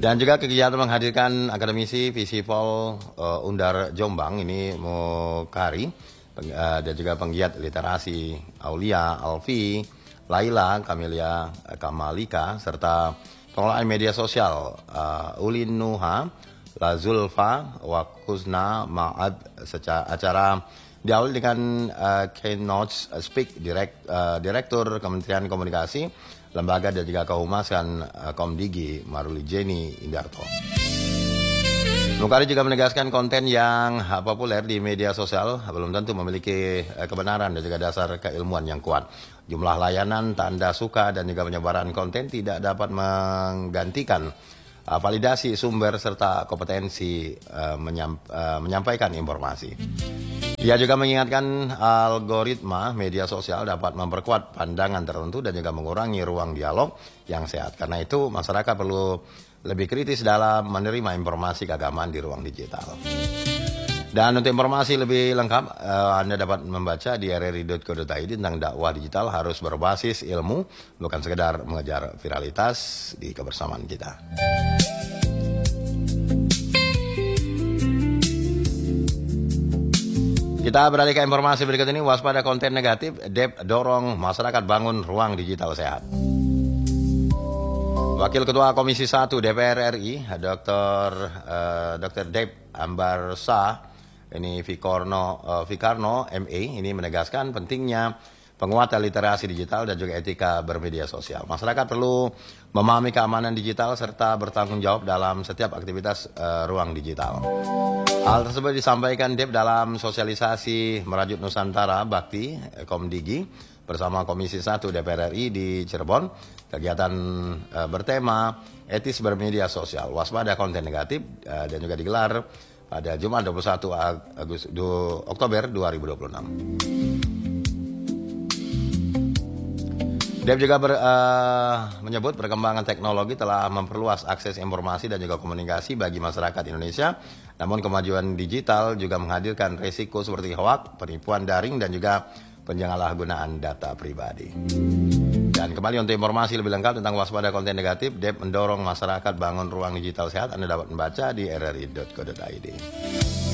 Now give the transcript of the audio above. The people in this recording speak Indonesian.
Dan juga kegiatan menghadirkan akademisi Visipol Undar Jombang ini Mukari dan juga penggiat literasi Aulia Alfi, Laila Kamelia Kamalika, serta pengelolaan media sosial Ulin Nuha, Lazulfa, Wakusna Ma'ad. Acara diawali dengan keynote speak Direktur Kementerian Komunikasi, Lembaga dan juga Kehumasan Komdigi Maruli Jenny Indarto. Mukari juga menegaskan konten yang populer di media sosial belum tentu memiliki kebenaran dan juga dasar keilmuan yang kuat. Jumlah layanan, tanda suka, dan juga penyebaran konten tidak dapat menggantikan validasi sumber serta kompetensi menyampaikan informasi. Dia juga mengingatkan algoritma media sosial dapat memperkuat pandangan tertentu dan juga mengurangi ruang dialog yang sehat. Karena itu masyarakat perlu lebih kritis dalam menerima informasi keagamaan di ruang digital. Dan untuk informasi lebih lengkap, Anda dapat membaca di rri.co.id tentang dakwah digital harus berbasis ilmu, bukan sekedar mengejar viralitas di kebersamaan kita. Kita beralih ke informasi berikut ini. Waspada konten negatif, DEP dorong masyarakat bangun ruang digital sehat. Wakil Ketua Komisi 1 DPR RI, Dr. Dep Ambarsah, ini Vikarno MA, ini menegaskan pentingnya penguatan literasi digital dan juga etika bermedia sosial. Masyarakat perlu memahami keamanan digital serta bertanggung jawab dalam setiap aktivitas ruang digital. Hal tersebut disampaikan Dep dalam sosialisasi Merajut Nusantara Bakti Komdigi bersama Komisi 1 DPR RI di Cirebon. Kegiatan bertema etis bermedia sosial, waspada konten negatif, dan juga digelar pada Jumat 21 Oktober 2026. Dep juga menyebut perkembangan teknologi telah memperluas akses informasi dan juga komunikasi bagi masyarakat Indonesia. Namun kemajuan digital juga menghadirkan risiko seperti hoaks, penipuan daring, dan juga penyalahgunaan data pribadi. Dan kembali untuk informasi lebih lengkap tentang waspada konten negatif, Dep mendorong masyarakat bangun ruang digital sehat. Anda dapat membaca di rri.co.id.